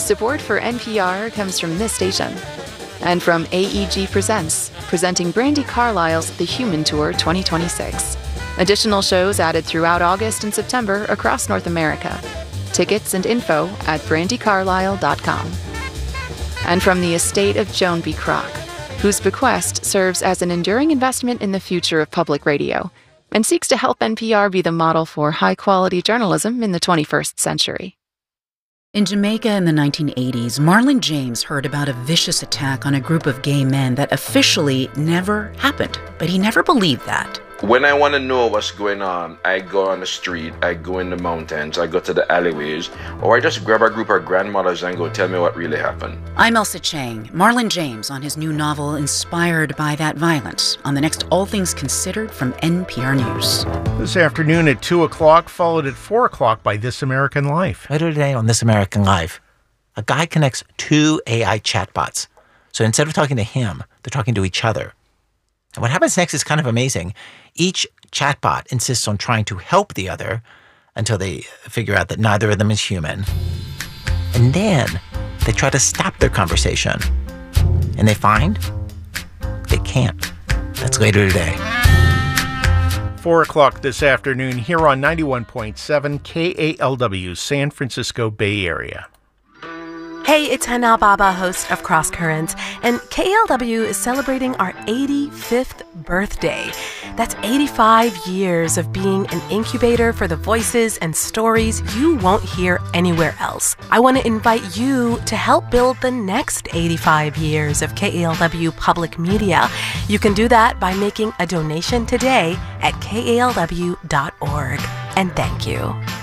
Support for NPR comes from this station. And from AEG Presents, presenting Brandi Carlile's The Human Tour 2026. Additional shows added throughout August and September across North America. Tickets and info at brandicarlile.com. And from the estate of Joan B. Kroc, whose bequest serves as an enduring investment in the future of public radio and seeks to help NPR be the model for high-quality journalism in the 21st century. In Jamaica in the 1980s, Marlon James heard about a vicious attack on a group of gay men that officially never happened, but he never believed that. When I want to know what's going on, I go on the street, I go in the mountains, I go to the alleyways, or I just grab a group of grandmothers and go tell me what really happened. I'm Elsa Chang, Marlon James on his new novel inspired by that violence on the next All Things Considered from NPR News. This afternoon at 2 o'clock, followed at 4 o'clock by This American Life. Later today on This American Life, a guy connects two AI chatbots. So instead of talking to him, they're talking to each other. And what happens next is kind of amazing. Each chatbot insists on trying to help the other until they figure out that neither of them is human. And then they try to stop their conversation. And they find they can't. That's later today. 4 o'clock this afternoon here on 91.7 KALW, San Francisco Bay Area. Hey, it's Hana Baba, host of Cross Currents, and KLW is celebrating our 85th birthday. That's 85 years of being an incubator for the voices and stories you won't hear anywhere else. I want to invite you to help build the next 85 years of KALW Public Media. You can do that by making a donation today at kalw.org. And thank you.